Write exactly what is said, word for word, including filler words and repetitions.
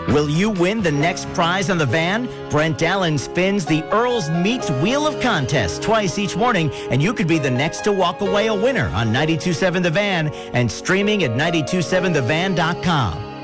Will you win the next prize on the van? Brent Allen spins the Earls Meets Wheel of Contest twice each morning, and you could be the next to walk away a winner on ninety-two point seven The Van and streaming at ninety two seven the van dot com.